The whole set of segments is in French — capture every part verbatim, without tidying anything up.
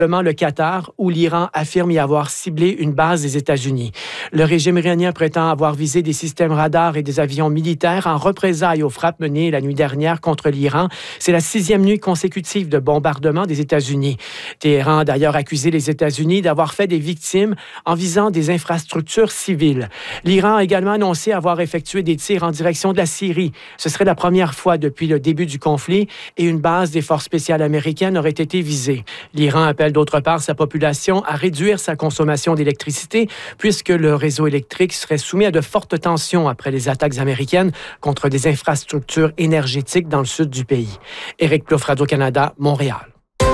le Qatar, où l'Iran affirme y avoir ciblé une base des États-Unis. Le régime iranien prétend avoir visé des systèmes radars et des avions militaires en représailles aux frappes menées la nuit dernière contre l'Iran. C'est la sixième nuit consécutive de bombardement des États-Unis. Téhéran a d'ailleurs accusé les États-Unis d'avoir fait des victimes en visant des infrastructures civiles. L'Iran a également annoncé avoir effectué des tirs en direction de la Syrie. Ce serait la première fois depuis le début du conflit et une base des forces spéciales américaines aurait été visée. L'Iran appelle d'autre part sa population à réduire sa consommation d'électricité puisque le réseau électrique serait soumis à de fortes tensions après les attaques américaines contre des infrastructures énergétiques dans le sud du pays. Éric Plouffe, Radio-Canada, Montréal.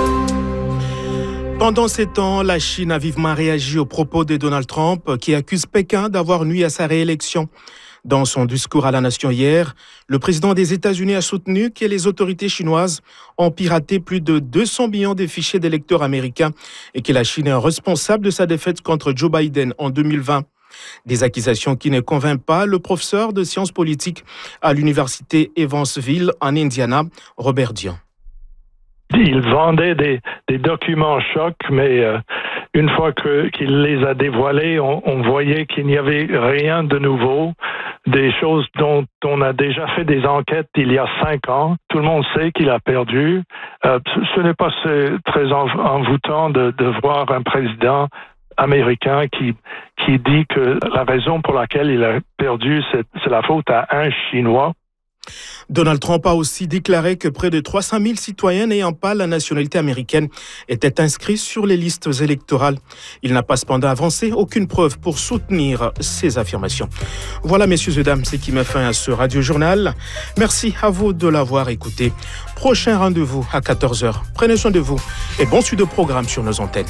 Pendant ces temps, la Chine a vivement réagi aux propos de Donald Trump qui accuse Pékin d'avoir nui à sa réélection. Dans son discours à la nation hier, le président des États-Unis a soutenu que les autorités chinoises ont piraté plus de deux cents millions de fichiers d'électeurs américains et que la Chine est responsable de sa défaite contre Joe Biden en deux mille vingt. Des accusations qui ne convainquent pas le professeur de sciences politiques à l'université Evansville en Indiana, Robert Dian. Il vendait des, des documents chocs, mais euh, une fois que, qu'il les a dévoilés, on, on voyait qu'il n'y avait rien de nouveau, des choses dont on a déjà fait des enquêtes il y a cinq ans. Tout le monde sait qu'il a perdu. Euh, ce n'est pas très envoûtant de, de voir un président américain qui, qui dit que la raison pour laquelle il a perdu, c'est, c'est la faute à un Chinois. Donald Trump a aussi déclaré que près de trois cent mille citoyens n'ayant pas la nationalité américaine étaient inscrits sur les listes électorales. Il n'a pas cependant avancé aucune preuve pour soutenir ces affirmations. Voilà, messieurs et dames, ce qui met fin à ce radio-journal. Merci à vous de l'avoir écouté. Prochain rendez-vous à quatorze heures. Prenez soin de vous et bon suite de programme sur nos antennes.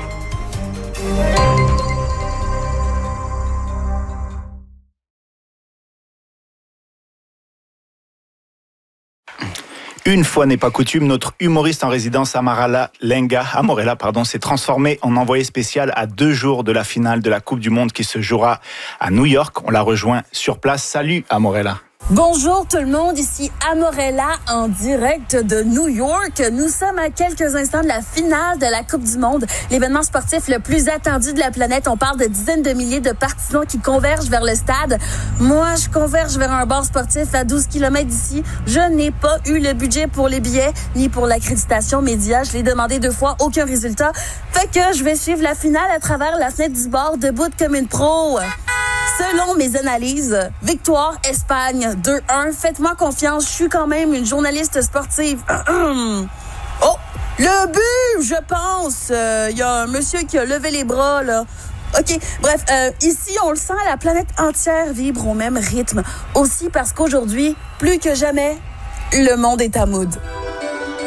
Une fois n'est pas coutume, notre humoriste en résidence Amarala Lenga, Amorella pardon, s'est transformé en envoyé spécial à deux jours de la finale de la Coupe du Monde qui se jouera à New York. On l'a rejoint sur place. Salut Amorella. Bonjour tout le monde, ici Amorella en direct de New York. Nous sommes à quelques instants de la finale de la Coupe du Monde, l'événement sportif le plus attendu de la planète. On parle de dizaines de milliers de partisans qui convergent vers le stade. Moi, je converge vers un bar sportif à douze kilomètres d'ici. Je n'ai pas eu le budget pour les billets ni pour l'accréditation média. Je l'ai demandé deux fois, aucun résultat. Fait que je vais suivre la finale à travers la fenêtre du bar, debout comme une pro. Selon mes analyses, victoire Espagne deux un. Faites-moi confiance, je suis quand même une journaliste sportive. Oh, le but, je pense. Il euh, y a un monsieur qui a levé les bras, là. OK, bref, euh, ici, on le sent, la planète entière vibre au même rythme. Aussi parce qu'aujourd'hui, plus que jamais, le monde est à mood.